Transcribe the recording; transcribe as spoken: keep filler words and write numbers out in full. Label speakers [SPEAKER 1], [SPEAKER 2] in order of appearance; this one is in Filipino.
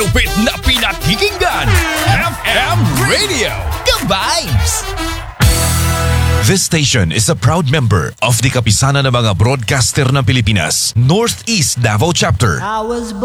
[SPEAKER 1] Upit na pinakikinggan, F M Radio, ka-vibes!
[SPEAKER 2] This station is a proud member of the Kapisanan ng mga Broadcaster ng Pilipinas, Northeast Davao Chapter.
[SPEAKER 3] I was